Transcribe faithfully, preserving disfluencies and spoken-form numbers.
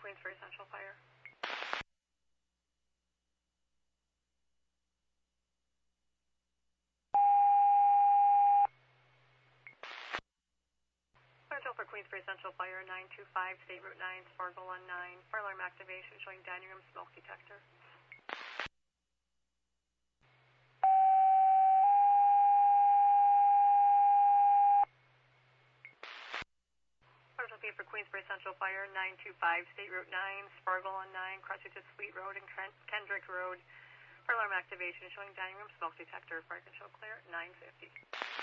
Queensbury Central Fire. Central for Queensbury Central Fire, nine two five, State Route nine, Spargo one nine. Fire alarm activation showing dining room smoke detector. Central for Queensbury Central Fire, nine two five, State Route nine, Spargo one nine, crossing to Sweet Road and Kendrick Road. Fire alarm activation showing dining room smoke detector. Fire control clear, nine fifty.